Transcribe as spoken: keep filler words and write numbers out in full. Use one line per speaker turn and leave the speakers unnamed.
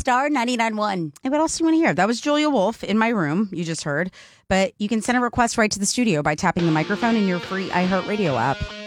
Star ninety-nine point one.
And what else do you want to hear? That was Julia Wolf in my room, you just heard. But you can send a request right to the studio by tapping the microphone in your free iHeartRadio app.